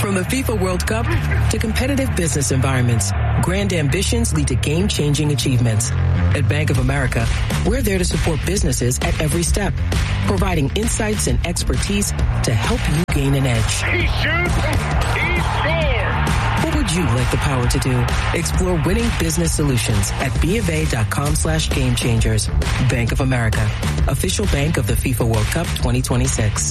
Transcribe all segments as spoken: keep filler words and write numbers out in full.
From the FIFA World Cup to competitive business environments, grand ambitions lead to game-changing achievements. At Bank of America, we're there to support businesses at every step, providing insights and expertise to help you gain an edge. He shoots, he scores! What would you like the power to do? Explore winning business solutions at BofA.com slash game changers. Bank of America, official bank of the FIFA World Cup twenty twenty-six.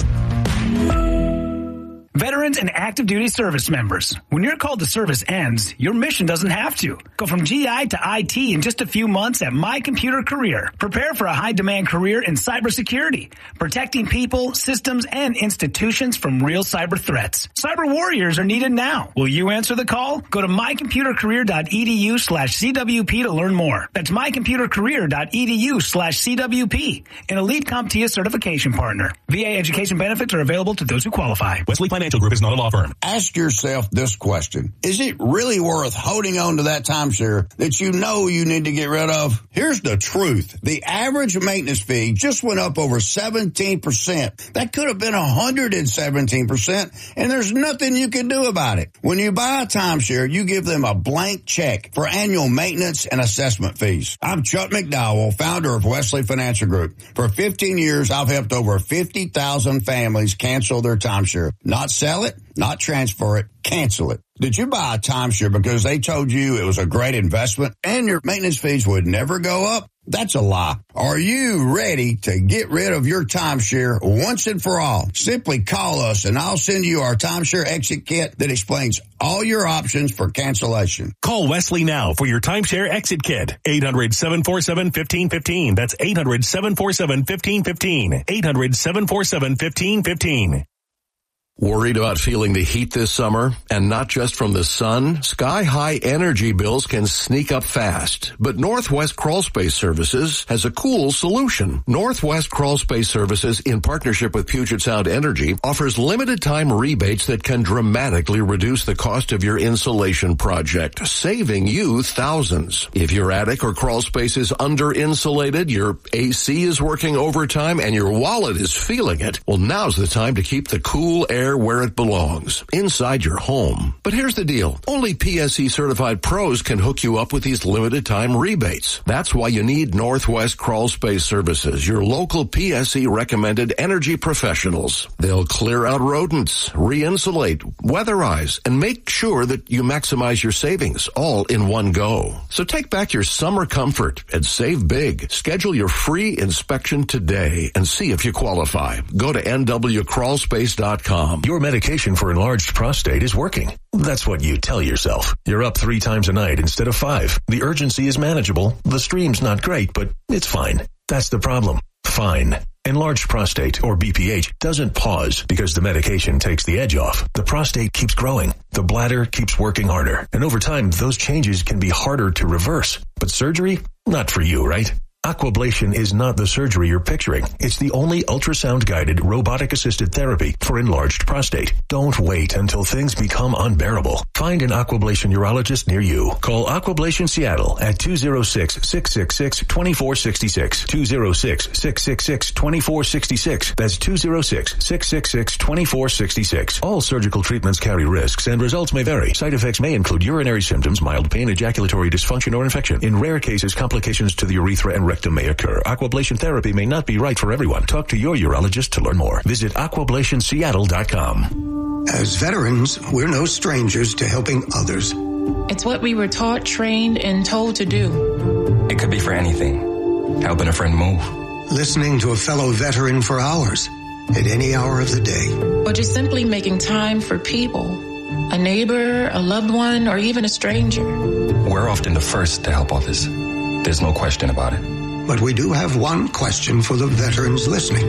Veterans and active duty service members, when your call to service ends, your mission doesn't have to. Go from G I to I T in just a few months at My Computer Career. Prepare for a high-demand career in cybersecurity, protecting people, systems, and institutions from real cyber threats. Cyber warriors are needed now. Will you answer the call? Go to mycomputercareer.edu slash CWP to learn more. That's mycomputercareer.edu slash CWP, an elite CompTIA certification partner. V A education benefits are available to those who qualify. Wesley Financial Group is not a law firm. Ask yourself this question. Is it really worth holding on to that timeshare that you know you need to get rid of? Here's the truth. The average maintenance fee just went up over seventeen percent. That could have been one hundred seventeen percent, and there's nothing you can do about it. When you buy a timeshare, you give them a blank check for annual maintenance and assessment fees. I'm Chuck McDowell, founder of Wesley Financial Group. For fifteen years, I've helped over fifty thousand families cancel their timeshare. Not sell it, not transfer it, cancel it. Did you buy a timeshare because they told you it was a great investment and your maintenance fees would never go up? That's a lie. Are you ready to get rid of your timeshare once and for all? Simply call us and I'll send you our timeshare exit kit that explains all your options for cancellation. Call Wesley now for your timeshare exit kit. eight hundred, seven four seven, one five one five. That's eight hundred, seven four seven, one five one five. eight hundred, seven four seven, one five one five. Worried about feeling the heat this summer? And not just from the sun? Sky-high energy bills can sneak up fast. But Northwest Crawl Space Services has a cool solution. Northwest Crawl Space Services, in partnership with Puget Sound Energy, offers limited-time rebates that can dramatically reduce the cost of your insulation project, saving you thousands. If your attic or crawl space is under-insulated, your A C is working overtime, and your wallet is feeling it, well, now's the time to keep the cool air where it belongs, inside your home. But here's the deal. Only P S E certified pros can hook you up with these limited time rebates. That's why you need Northwest Crawl Space Services, your local P S E recommended energy professionals. They'll clear out rodents, re-insulate, weatherize, and make sure that you maximize your savings all in one go. So take back your summer comfort and save big. Schedule your free inspection today and see if you qualify. Go to N W crawl space dot com. Your medication for enlarged prostate is working. That's what you tell yourself. You're up three times a night instead of five. The urgency is manageable. The stream's not great, but it's fine. That's the problem. Fine. Enlarged prostate, or B P H, doesn't pause because the medication takes the edge off. The prostate keeps growing. The bladder keeps working harder. And over time, those changes can be harder to reverse. But surgery? Not for you, right? Aquablation is not the surgery you're picturing. It's the only ultrasound-guided, robotic-assisted therapy for enlarged prostate. Don't wait until things become unbearable. Find an Aquablation urologist near you. Call Aquablation Seattle at two oh six, six six six, two four six six. two oh six, six six six, two four six six. That's two oh six, six six six, two four six six. All surgical treatments carry risks and results may vary. Side effects may include urinary symptoms, mild pain, ejaculatory dysfunction, or infection. In rare cases, complications to the urethra and rectum may occur. Aquablation therapy may not be right for everyone. Talk to your urologist to learn more. Visit aquablation seattle dot com. As veterans, we're no strangers to helping others. It's what we were taught, trained, and told to do. It could be for anything. Helping a friend move. Listening to a fellow veteran for hours, at any hour of the day. Or just simply making time for people. A neighbor, a loved one, or even a stranger. We're often the first to help others. There's no question about it. But we do have one question for the veterans listening.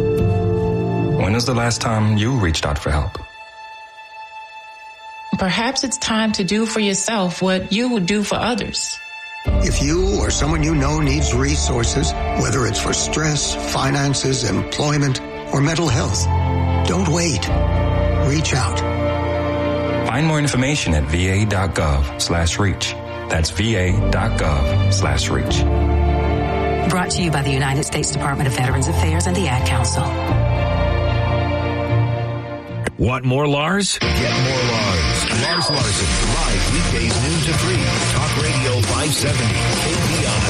When was the last time you reached out for help? Perhaps it's time to do for yourself what you would do for others. If you or someone you know needs resources, whether it's for stress, finances, employment, or mental health, don't wait. Reach out. Find more information at va.gov slash reach. That's va.gov slash reach. Brought to you by the United States Department of Veterans Affairs and the Ad Council. Want more Lars? Get more Lars. Lars Larson, live weekdays noon to three. Talk Radio five seventy K B I.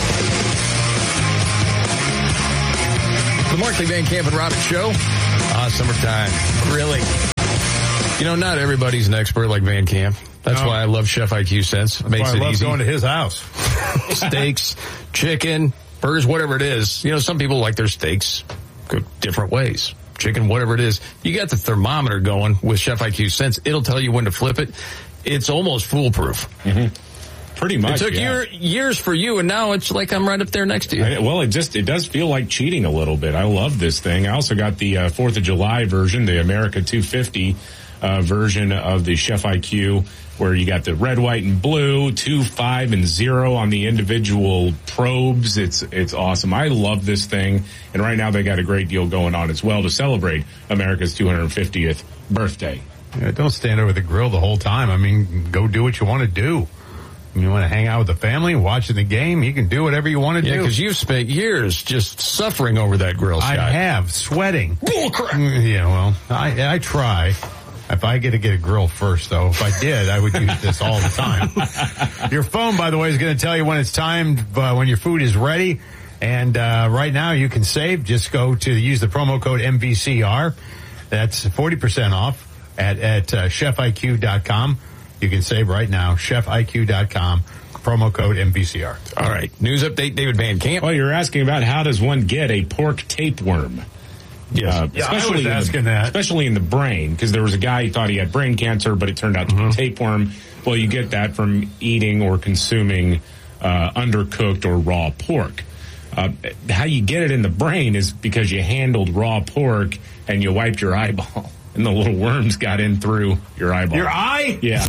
The Markley, Van Camp and Robbins Show. Ah, summertime. Really? You know, not everybody's an expert like Van Camp. That's no. why I love Chef I Q Sense. That's Makes why I it love easy. going to his house. Steaks, chicken, burgers, whatever it is. You know, some people like their steaks cooked different ways. Chicken, whatever it is. You got the thermometer going with Chef I Q Sense. It'll tell you when to flip it. It's almost foolproof. Mm-hmm. Pretty much. It took yeah. year, years for you, and now it's like I'm right up there next to you. I, well, it just it does feel like cheating a little bit. I love this thing. I also got the uh, Fourth of July version, the America two fifty uh, version of the Chef I Q, where you got the red, white, and blue, two, five, and zero on the individual probes. It's it's awesome. I love this thing, and right now they got a great deal going on as well to celebrate America's two hundred fiftieth birthday. Yeah, don't stand over the grill the whole time. I mean, go do what you want to do. You want to hang out with the family, watching the game, you can do whatever you want to yeah, do. because you've spent years just suffering over that grill, Scott. I have, sweating. Bullcrap. Yeah, well, I, I try. If I get to get a grill first, though, if I did, I would use this all the time. Your phone, by the way, is going to tell you when it's time, uh, when your food is ready. And uh, right now, you can save. Just go to use the promo code M V C R. That's forty percent off at, at uh, chef I Q dot com. You can save right now, chef I Q dot com, promo code M V C R. All right. News update, David Van Camp. Well, you're asking about how does one get a pork tapeworm? Yes. Uh, yeah, especially I was asking in the, that. Especially in the brain, because there was a guy who thought he had brain cancer, but it turned out to mm-hmm. be tapeworm. Well, you get that from eating or consuming uh, undercooked or raw pork. Uh, how you get it in the brain is because you handled raw pork and you wiped your eyeball. And the little worms got in through your eyeball. Your eye? Yeah.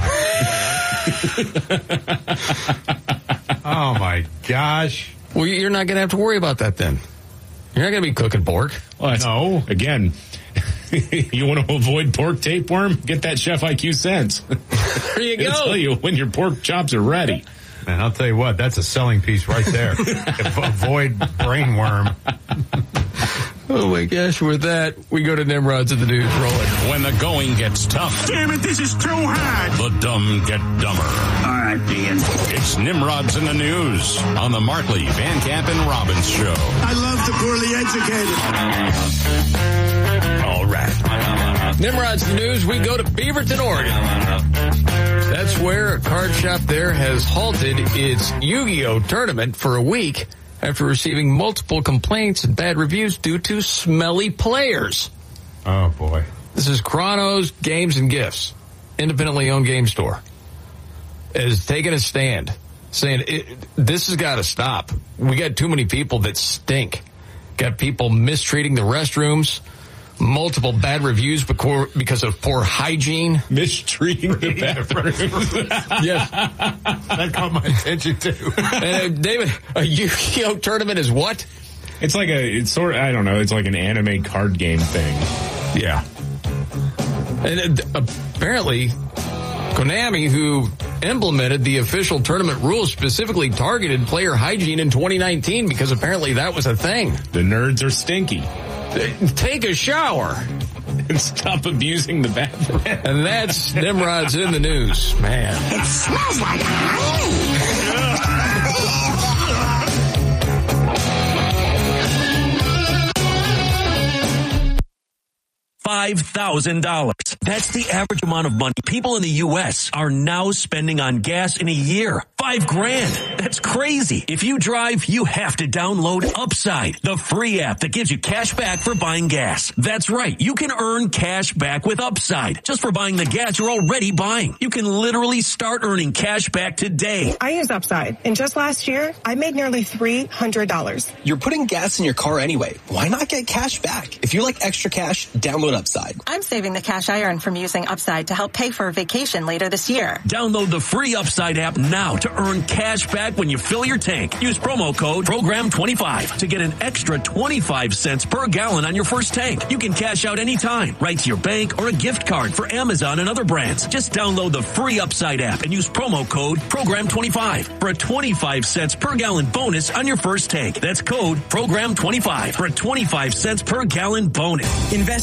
Oh, my gosh. Well, you're not going to have to worry about that then. You're not going to be cooking pork. Well, no. Again, you want to avoid pork tapeworm? Get that Chef I Q Sense. There you go. It'll tell you when your pork chops are ready. Man, I'll tell you what, that's a selling piece right there. Avoid brainworm. Oh, my gosh. With that, we go to Nimrod's in the news. Rolling. When the going gets tough. Damn it, this is too hard. The dumb get dumber. All right, Ian. It's Nimrod's in the news on the Markley, Van Camp, and Robbins Show. I love the poorly educated. All right. Nimrod's in the news. We go to Beaverton, Oregon. That's where a card shop there has halted its Yu-Gi-Oh! Tournament for a week after receiving multiple complaints and bad reviews due to smelly players. Oh, boy. This is Chronos Games and Gifts, independently owned game store, is taking a stand, saying it, this has got to stop. We got too many people that stink. Got people mistreating the restrooms, multiple bad reviews because of poor hygiene. Mistreating the bathrooms. Yes. That caught my attention, too. And, uh, David, a Yu-Gi-Oh! Tournament is what? It's like a, it's sort of, I don't know, it's like an anime card game thing. Yeah. And uh, apparently, Konami, who implemented the official tournament rules, specifically targeted player hygiene in twenty nineteen because apparently that was a thing. The nerds are stinky. Take a shower. And stop abusing the bathroom. And that's Nimrod's in the news. Man. It smells like five thousand dollars. That's the average amount of money people in the U S are now spending on gas in a year. Five grand. That's crazy. If you drive, you have to download Upside, the free app that gives you cash back for buying gas. That's right. You can earn cash back with Upside just for buying the gas you're already buying. You can literally start earning cash back today. I use Upside, and just last year, I made nearly three hundred dollars. You're putting gas in your car anyway. Why not get cash back? If you like extra cash, download Upside. I'm saving the cash I earn from using Upside to help pay for a vacation later this year. Download the free Upside app now to earn cash back when you fill your tank. Use promo code program twenty-five to get an extra twenty-five cents per gallon on your first tank. You can cash out anytime, right to your bank or a gift card for Amazon and other brands. Just download the free Upside app and use promo code program twenty-five for a twenty-five cents per gallon bonus on your first tank. That's code program twenty-five for a twenty-five cents per gallon bonus. Investors,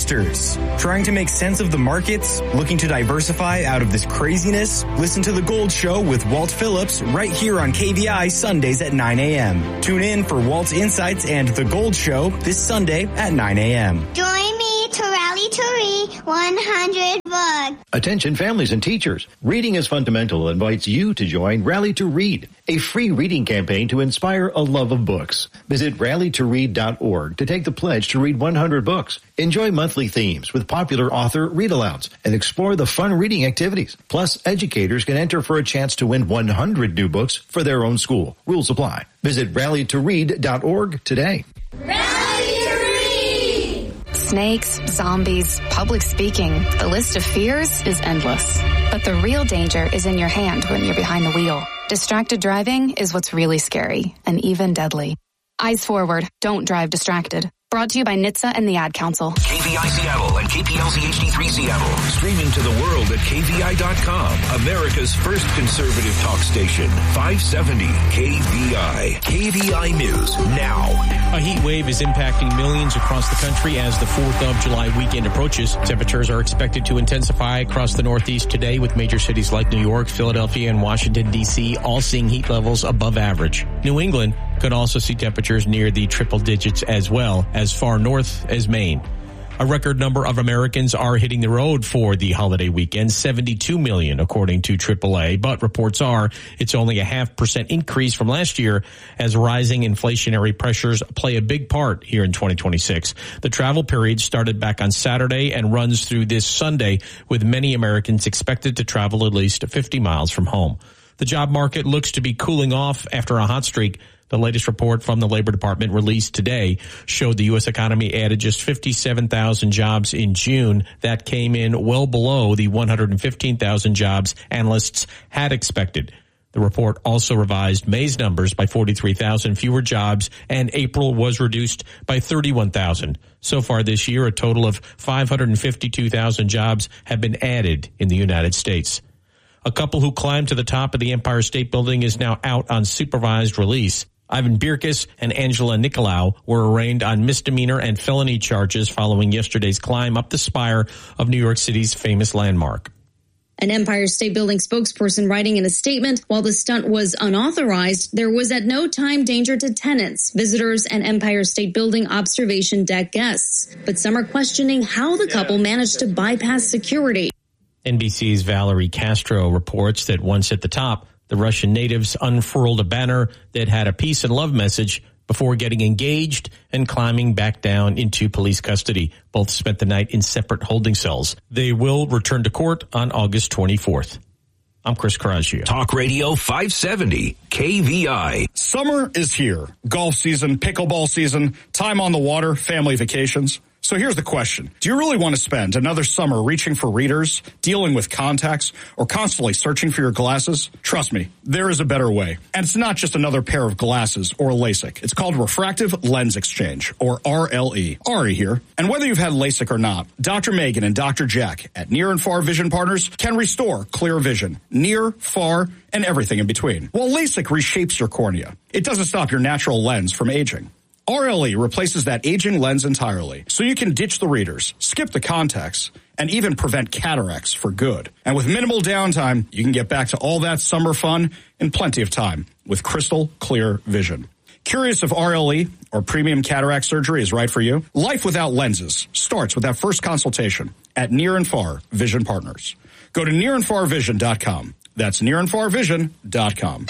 news? Trying to make sense of the markets? Looking to diversify out of this craziness? Listen to The Gold Show with Walt Phillips right here on K V I Sundays at nine a.m. Tune in for Walt's Insights and The Gold Show this Sunday at nine a.m. Join me to rally to read one hundred books. Attention families and teachers. Reading is Fundamental invites you to join Rally to Read, a free reading campaign to inspire a love of books. Visit rally to read dot org to take the pledge to read one hundred books. Enjoy monthly themes with popular author read-alouds and explore the fun reading activities. Plus, educators can enter for a chance to win one hundred new books for their own school. Rules apply. Visit rally to read dot org today. Rally to read! Snakes, zombies, public speaking. The list of fears is endless. But the real danger is in your hand when you're behind the wheel. Distracted driving is what's really scary and even deadly. Eyes forward. Don't drive distracted. Brought to you by N H T S A and the Ad Council. K V I Seattle and K P L Z H D three Seattle. Streaming to the world at K V I dot com. America's first conservative talk station. five seventy K V I. K V I News now. A heat wave is impacting millions across the country as the fourth of July weekend approaches. Temperatures are expected to intensify across the Northeast today, with major cities like New York, Philadelphia, and Washington, D C all seeing heat levels above average. New England could also see temperatures near the triple digits as well, as far north as Maine. A record number of Americans are hitting the road for the holiday weekend, seventy-two million, according to triple A. But reports are it's only a half percent increase from last year, as rising inflationary pressures play a big part here in twenty twenty-six. The travel period started back on Saturday and runs through this Sunday, with many Americans expected to travel at least fifty miles from home. The job market looks to be cooling off after a hot streak. The latest report from the Labor Department released today showed the U S economy added just fifty-seven thousand jobs in June. That came in well below the one hundred fifteen thousand jobs analysts had expected. The report also revised May's numbers by forty-three thousand fewer jobs, and April was reduced by thirty-one thousand. So far this year, a total of five hundred fifty-two thousand jobs have been added in the United States. A couple who climbed to the top of the Empire State Building is now out on supervised release. Ivan Birkis and Angela Nicolau were arraigned on misdemeanor and felony charges following yesterday's climb up the spire of New York City's famous landmark. An Empire State Building spokesperson writing in a statement, while the stunt was unauthorized, there was at no time danger to tenants, visitors, and Empire State Building observation deck guests. But some are questioning how the couple managed to bypass security. N B C's Valerie Castro reports that once at the top, the Russian natives unfurled a banner that had a peace and love message before getting engaged and climbing back down into police custody. Both spent the night in separate holding cells. They will return to court on August twenty-fourth. I'm Chris Carraggio. Talk Radio five seventy K V I. Summer is here. Golf season, pickleball season, time on the water, family vacations. So here's the question. Do you really want to spend another summer reaching for readers, dealing with contacts, or constantly searching for your glasses? Trust me, there is a better way. And it's not just another pair of glasses or LASIK. It's called Refractive Lens Exchange, or R L E. Ari here. And whether you've had LASIK or not, Doctor Megan and Doctor Jack at Near and Far Vision Partners can restore clear vision, near, far, and everything in between. While LASIK reshapes your cornea, it doesn't stop your natural lens from aging. R L E replaces that aging lens entirely, so you can ditch the readers, skip the contacts, and even prevent cataracts for good. And with minimal downtime, you can get back to all that summer fun in plenty of time with crystal clear vision. Curious if R L E or premium cataract surgery is right for you? Life without lenses starts with that first consultation at Near and Far Vision Partners. Go to near and far vision dot com. That's near and far vision dot com.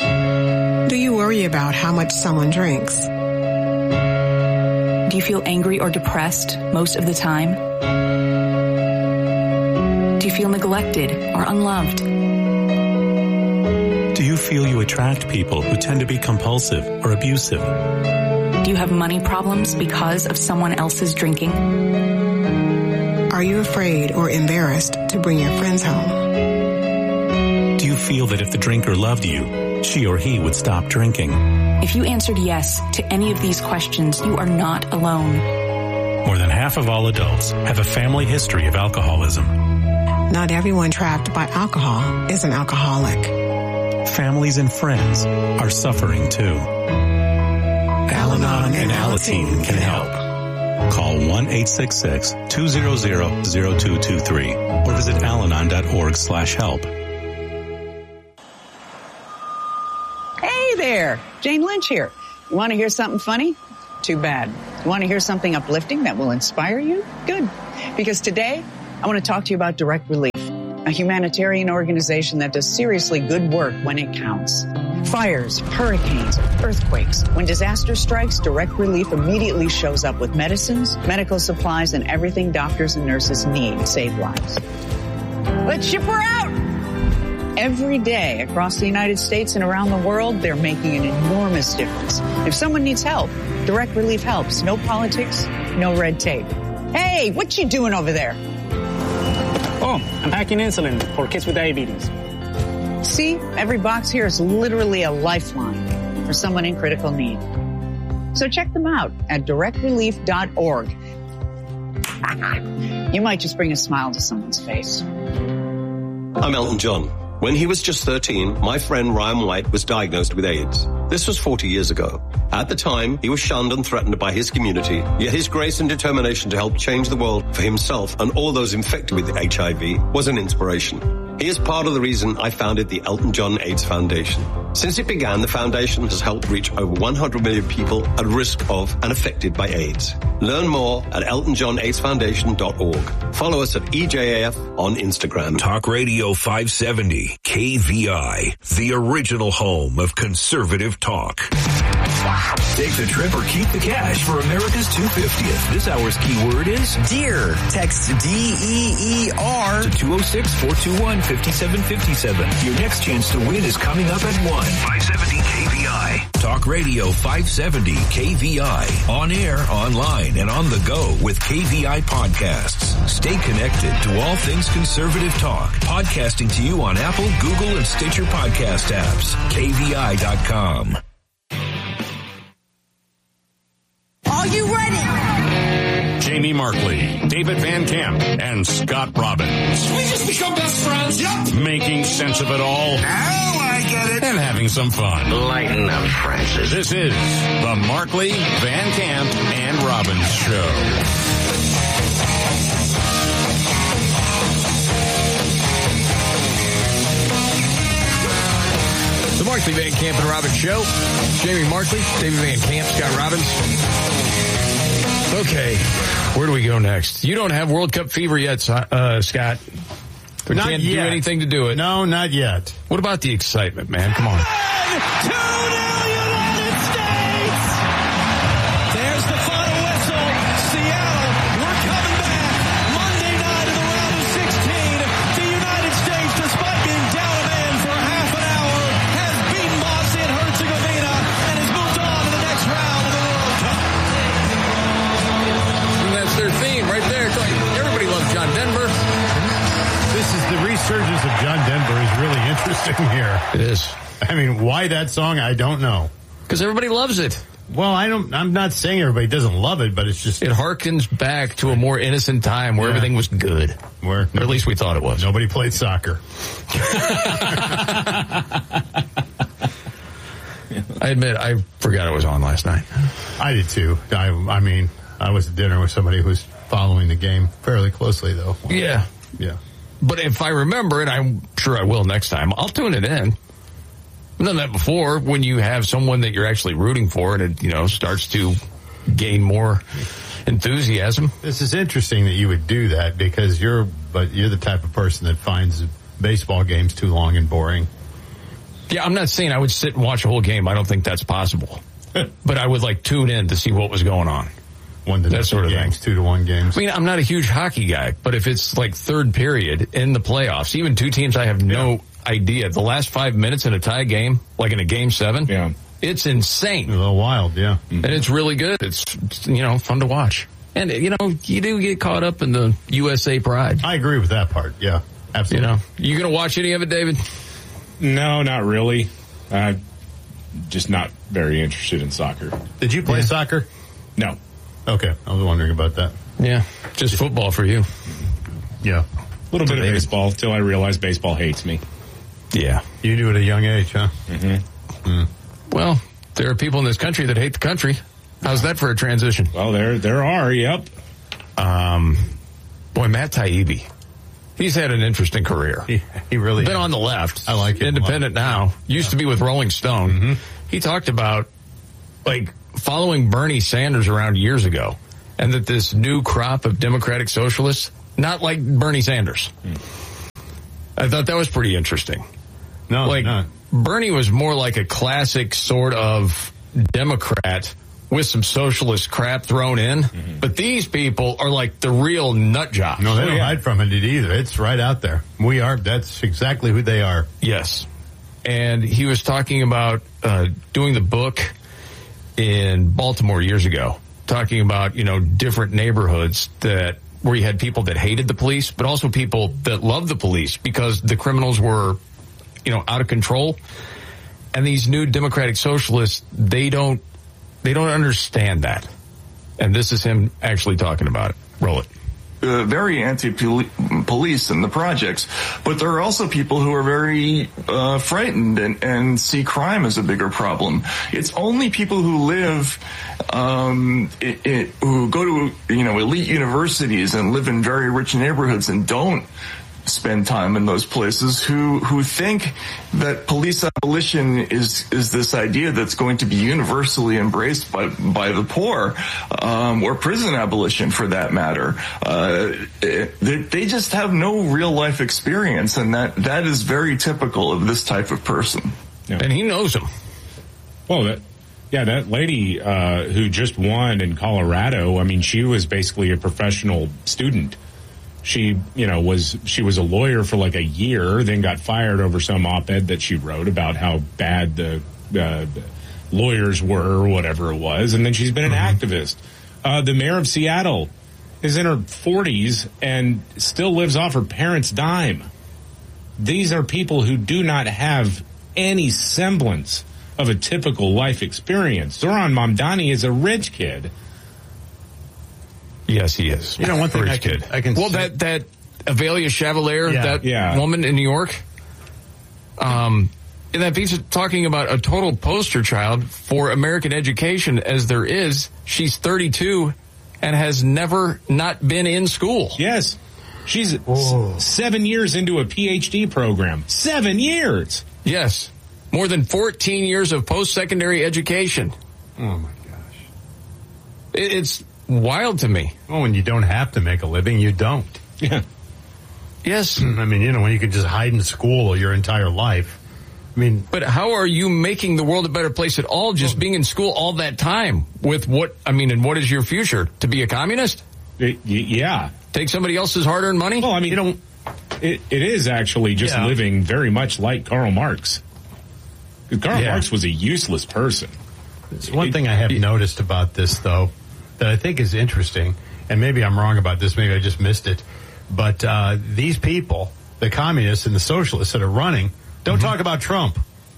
Do you worry about how much someone drinks? Do you feel angry or depressed most of the time? Do you feel neglected or unloved? Do you feel you attract people who tend to be compulsive or abusive? Do you have money problems because of someone else's drinking? Are you afraid or embarrassed to bring your friends home? Do you feel that if the drinker loved you, she or he would stop drinking? If you answered yes to any of these questions, you are not alone. More than half of all adults have a family history of alcoholism. Not everyone trapped by alcohol is an alcoholic. Families and friends are suffering too. Al-Anon and Alateen can help. Call one eight six six, two zero zero, zero two two three or visit al-anon.org slash help. Hey there, Jane Lynch here. You want to hear something funny? Too bad. You want to hear something uplifting that will inspire you? Good. Because today, I want to talk to you about Direct Relief, a humanitarian organization that does seriously good work when it counts. Fires, hurricanes, earthquakes. When disaster strikes, Direct Relief immediately shows up with medicines, medical supplies, and everything doctors and nurses need to save lives. Let's ship her out! Every day across the United States and around the world, they're making an enormous difference. If someone needs help, Direct Relief helps. No politics, no red tape. Hey, what you doing over there? Oh, I'm packing insulin for kids with diabetes. See, every box here is literally a lifeline for someone in critical need. So check them out at direct relief dot org. You might just bring a smile to someone's face. I'm Elton John. When he was just thirteen, my friend Ryan White was diagnosed with AIDS. This was forty years ago. At the time, he was shunned and threatened by his community, yet his grace and determination to help change the world for himself and all those infected with H I V was an inspiration. He is part of the reason I founded the Elton John AIDS Foundation. Since it began, the foundation has helped reach over one hundred million people at risk of and affected by AIDS. Learn more at elton john aids foundation dot org. Follow us at E J A F on Instagram. Talk Radio five seventy, K V I, the original home of conservative talk. Take the trip or keep the cash for America's two hundred fiftieth. This hour's keyword is Deer. Text D E E R to two oh six, four two one, five seven five seven. Your next chance to win is coming up at one. five seventy K V I. Talk Radio five seventy K V I. On air, online, and on the go with K V I podcasts. Stay connected to all things conservative talk. Podcasting to you on Apple, Google, and Stitcher podcast apps. K V I dot com. Are you ready? Jamie Markley, David Van Camp, and Scott Robbins. We just become best friends. Yep. Making sense of it all. Now I get it. And having some fun. Lighten up, Francis. This is the Markley, Van Camp, and Robbins Show. The Markley, Van Camp, and Robbins Show. Jamie Markley, David Van Camp, Scott Robbins. Okay, where do we go next? You don't have World Cup fever yet, uh, Scott. We not can't yet. do anything to do it. No, not yet. What about the excitement, man? Come on. two nil United States! There's the final whistle. Seattle, we're coming back. Monday night of the round of sixteen. The United States, despite being down a man for half an hour, has beaten Bosnia and Herzegovina and has moved on to the next round of the World Cup. And that's their theme right there. It's like everybody loves John Denver. This is the resurgence of John Denver is really interesting here. It is. I mean, why that song? I don't know. Because everybody loves it. Well, I don't. I'm not saying everybody doesn't love it, but it's just it harkens back to a more innocent time where yeah. everything was good. Where, or at least we thought it was. Nobody played soccer. I admit, I forgot it was on last night. I did too. I, I mean, I was at dinner with somebody who was following the game fairly closely, though. Yeah, yeah. But if I remember it, I'm sure I will next time. I'll tune it in. I've done that before when you have someone that you're actually rooting for and it, you know, starts to gain more enthusiasm. This is interesting that you would do that because you're, but you're the type of person that finds baseball games too long and boring. Yeah, I'm not saying I would sit and watch a whole game. I don't think that's possible. But I would like tune in to see what was going on. One to that sort of games, thing. two to one games. I mean, I'm not a huge hockey guy, but if it's like third period in the playoffs, even two teams I have no yeah. idea. The last five minutes in a tie game, like in a game seven, yeah, it's insane. A little wild, yeah. Mm-hmm. And it's really good. It's, it's, you know, fun to watch. And, you know, you do get caught up in the U S A pride. I agree with that part, yeah. Absolutely. You know, you going to watch any of it, David? No, not really. Uh, just not very interested in soccer. Did you play yeah. soccer? No. Okay, I was wondering about that. Yeah, just football for you. Yeah. A little bit of baseball until I realized baseball hates me. Yeah. You knew at a young age, huh? Mm-hmm. Mm. Well, there are people in this country that hate the country. How's that for a transition? Well, there there are, yep. Um, boy, Matt Taibbi. He's had an interesting career. He, he really been has. on the left. I like it. Independent now. Used yeah. to be with Rolling Stone. Mm-hmm. He talked about like following Bernie Sanders around years ago, and that this new crop of Democratic socialists, not like Bernie Sanders. Mm. I thought that was pretty interesting. No, like not. Bernie was more like a classic sort of Democrat with some socialist crap thrown in. Mm-hmm. But these people are like the real nut jobs. No, they oh, don't yeah. hide from it either. It's right out there. We are. That's exactly who they are. Yes. And he was talking about uh, doing the book in Baltimore years ago, talking about, you know, different neighborhoods that where you had people that hated the police, but also people that loved the police because the criminals were, you know, out of control. And these new Democratic socialists, they don't, they don't understand that. And this is him actually talking about it. Roll it. Uh, very anti-police in the projects, but there are also people who are very uh, frightened and, and see crime as a bigger problem. It's only people who live, um, it, it, who go to, you know, elite universities and live in very rich neighborhoods and don't spend time in those places who who think that police abolition is is this idea that's going to be universally embraced by by the poor, um, or prison abolition for that matter. Uh, they, they just have no real life experience, and that that is very typical of this type of person. Yeah. And he knows them. Well, that, yeah, that lady uh, who just won in Colorado, I mean, she was basically a professional student. She, you know, was, she was a lawyer for like a year, then got fired over some op-ed that she wrote about how bad the uh, lawyers were or whatever it was. And then she's been an mm-hmm. activist. Uh, the mayor of Seattle is in her forties and still lives off her parents' dime. These are people who do not have any semblance of a typical life experience. Zoran Mamdani is a rich kid. Yes, he is. You know, one thing Rich I can, kid. I can well, say, that that Avelia Chevalier, yeah, that yeah. woman in New York, um, in that piece of talking about a total poster child for American education as there is. She's thirty-two and has never not been in school. Yes, she's s- seven years into a P H D program. Seven years. Yes, more than fourteen years of post-secondary education. Oh my gosh, it, it's. wild to me. Well, when you don't have to make a living, you don't. Yeah. Yes. I mean, you know, when you could just hide in school your entire life. I mean, but how are you making the world a better place at all? Just being in school all that time with what? I mean, and what is your future? To be a communist? It, yeah. Take somebody else's hard-earned money? Well, I mean, you don't. It, it is actually just yeah. living very much like Karl Marx. Karl yeah. Marx was a useless person. It's one it, thing I have it, noticed about this, though, that I think is interesting, and maybe I'm wrong about this, maybe I just missed it, but uh, these people, the communists and the socialists that are running, don't mm-hmm. talk about Trump.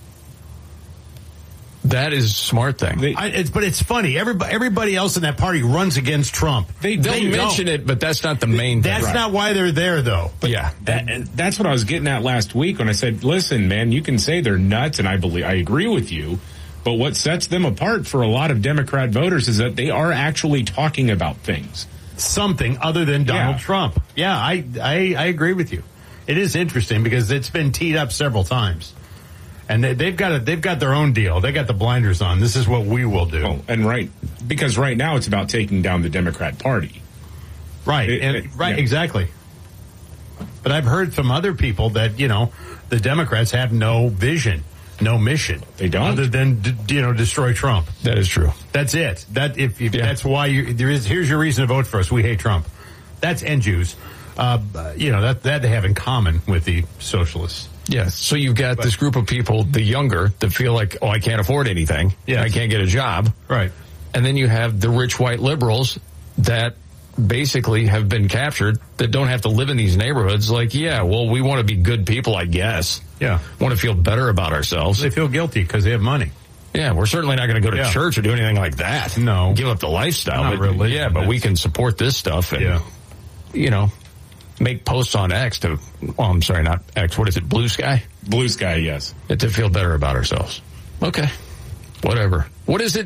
That is a smart thing. They, I, it's, but it's funny. Everybody, everybody else in that party runs against Trump. They, they'll they mention don't. it, but that's not the main that's thing. That's not why they're there, though. But yeah. That, and that's what I was getting at last week when I said, listen, man, you can say they're nuts, and I believe I agree with you. But what sets them apart for a lot of Democrat voters is that they are actually talking about things. Something other than Donald yeah. Trump. Yeah, I, I I agree with you. It is interesting because it's been teed up several times. And they, they've got a, they've got their own deal. They got the blinders on. This is what we will do. Oh, and right, because right now it's about taking down the Democrat Party. Right, it, and, it, right, yeah. exactly. But I've heard from other people that, you know, the Democrats have no vision. No mission. They don't, other than d- you know destroy Trump. That is true. That's it. That if, if yeah. that's why you there is. Here's your reason to vote for us. We hate Trump. That's and Jews. Uh, you know that that they have in common with the socialists. Yes. So you've got but, this group of people, the younger, that feel like, oh, I can't afford anything. Yeah, I can't get a job. Right. And then you have the rich white liberals that basically have been captured, that don't have to live in these neighborhoods. Like, yeah, well, we want to be good people, I guess. Yeah. Want to feel better about ourselves. They feel guilty because they have money. Yeah, we're certainly not going to go to yeah. church or do anything like that. No. Give up the lifestyle. Not but, religion, yeah, but we can support this stuff and, yeah. you know, make posts on X to, well, I'm sorry, not X. What is it? Blue Sky? Blue Sky, yes. To feel better about ourselves. Okay. Whatever. What is it?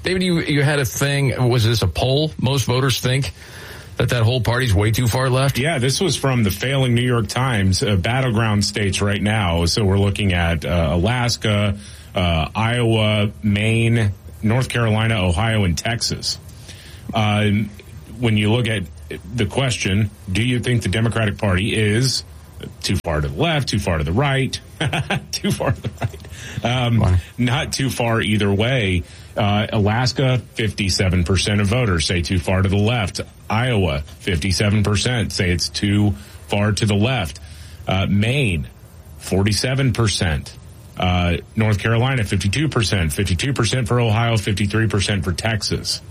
David, you, you had a thing. Was this a poll? Most voters think that that whole party's way too far left? Yeah, this was from the failing New York Times, uh, battleground states right now. So we're looking at uh, Alaska, uh, Iowa, Maine, North Carolina, Ohio, and Texas. Uh, when you look at the question, do you think the Democratic Party is too far to the left, too far to the right, too far to the right, um, not too far either way. Uh, Alaska, fifty-seven percent of voters say too far to the left. Iowa, fifty-seven percent say it's too far to the left. Uh, Maine, forty-seven percent. Uh, North Carolina, fifty-two percent. fifty-two percent for Ohio, fifty-three percent for Texas.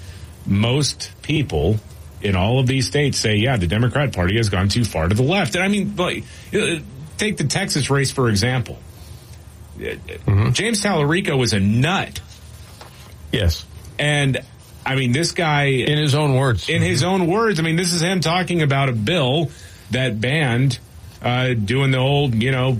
Most people in all of these states say, yeah, the Democrat Party has gone too far to the left. And I mean, like, take the Texas race, for example. Mm-hmm. James Tallarico was a nut. Yes. And, I mean, this guy... In his own words. In his own words. I mean, this is him talking about a bill that banned uh, doing the old, you know,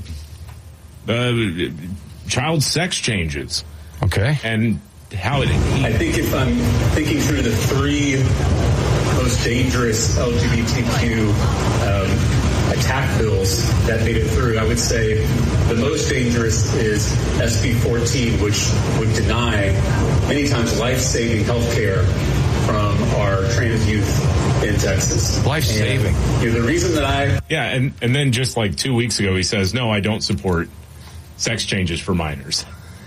uh, child sex changes. Okay. And how it... He, I think if I'm thinking through the three most dangerous L G B T Q um, attack bills that made it through, I would say the most dangerous is S B fourteen, which would deny many times life-saving health care from our trans youth in Texas. Life-saving. And, you know, the reason that I... Yeah, and, and then just like two weeks ago, he says, no, I don't support sex changes for minors.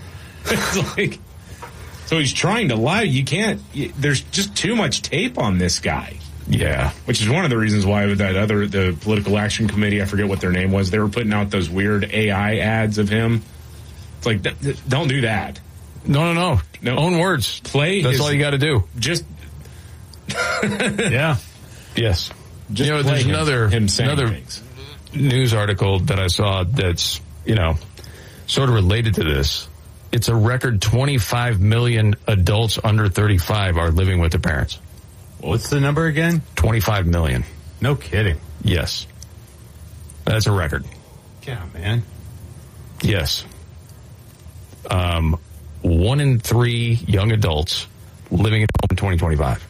It's like... So he's trying to lie. You can't, there's just too much tape on this guy. Yeah. Which is one of the reasons why with that other, the Political Action Committee, I forget what their name was, they were putting out those weird A I ads of him. It's like, th- th- don't do that. No, no, no. No. Own words. Play. That's his, all you got to do. Just. Yeah. Yes. Just you know, there's him, another, him another things. news article that I saw that's, you know, sort of related to this. It's a record twenty-five million adults under thirty-five are living with their parents. What's the number again? twenty-five million. No kidding. Yes. That's a record. Yeah, man. Yes. Um, one in three young adults living at home in twenty twenty-five.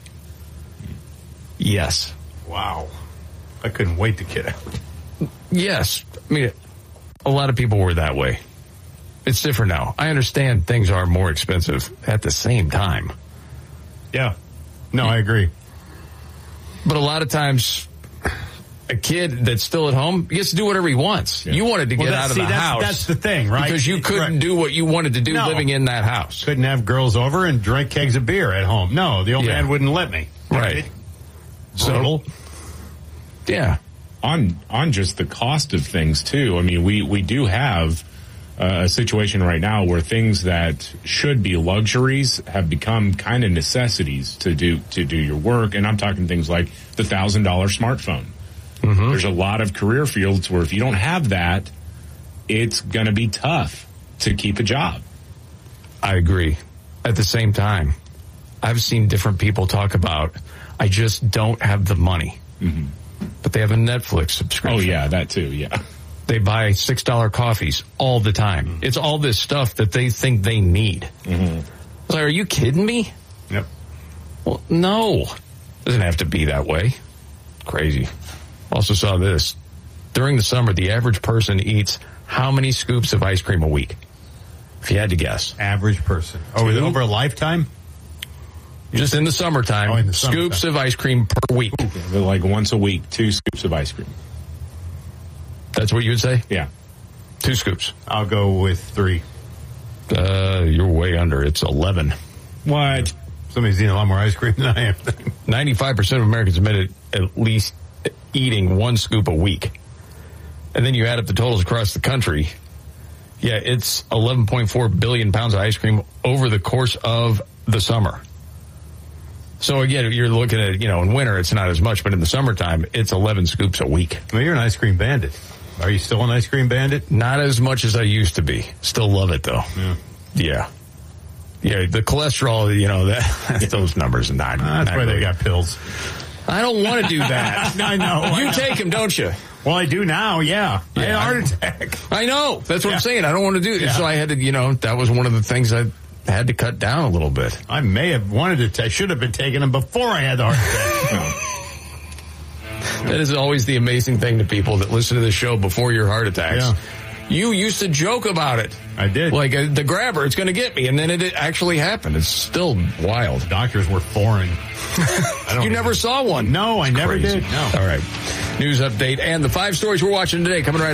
Yes. Wow. I couldn't wait to get out. Yes. I mean, a lot of people were that way. It's different now. I understand things are more expensive at the same time. Yeah. No, I agree. But a lot of times, a kid that's still at home gets to do whatever he wants. Yeah. You wanted to get well, out of see, the that's, house. That's the thing, right? Because you couldn't right. do what you wanted to do no. living in that house. Couldn't have girls over and drink kegs of beer at home. No, the old yeah. man wouldn't let me. Right. So, yeah. On on just the cost of things, too. I mean, we, we do have uh, a situation right now where things that should be luxuries have become kind of necessities to do to do your work. And I'm talking things like the one thousand dollars smartphone. Mm-hmm. There's a lot of career fields where if you don't have that, it's going to be tough to keep a job. I agree. At the same time, I've seen different people talk about, I just don't have the money. Mm-hmm. But they have a Netflix subscription. Oh, yeah, that too, yeah. They buy six dollar coffees all the time. Mm-hmm. It's all this stuff that they think they need. Mm-hmm. It's like, are you kidding me? Yep. Well, no. Doesn't have to be that way. Crazy. Also saw this. During the summer, the average person eats how many scoops of ice cream a week? If you had to guess. Average person. Oh, Two? Over a lifetime? Just in the summertime, oh, in the scoops summertime. of ice cream per week. Ooh, like once a week, two scoops of ice cream. That's what you would say? Yeah. Two scoops. I'll go with three. Uh, you're way under. It's eleven. What? Somebody's eating a lot more ice cream than I am. ninety-five percent of Americans admit at least eating one scoop a week. And then you add up the totals across the country. Yeah, it's eleven point four billion pounds of ice cream over the course of the summer. So again, you're looking at, you know, in winter, it's not as much, but in the summertime, it's eleven scoops a week. Well, you're an ice cream bandit. Are you still an ice cream bandit? Not as much as I used to be. Still love it, though. Yeah. Yeah. Yeah, the cholesterol, you know, that those numbers are not. Uh, that's not why really. they got pills. I don't want to do that. I know. You I take them, don't you? Well, I do now, yeah. yeah I had a heart attack. I know. That's what yeah. I'm saying. I don't want to do it. Yeah. So I had to, you know, that was one of the things I had to cut down a little bit. I may have wanted to. T- I should have been taking them before I had the heart attack. That is always the amazing thing to people that listen to the show before your heart attacks. Yeah. You used to joke about it. I did. Like, uh, the grabber, it's going to get me. And then it, it actually happened. It's still wild. Doctors were foreign. I don't you never saw one. No, I never Crazy. did. No. All right. News update and the five stories we're watching today coming right up.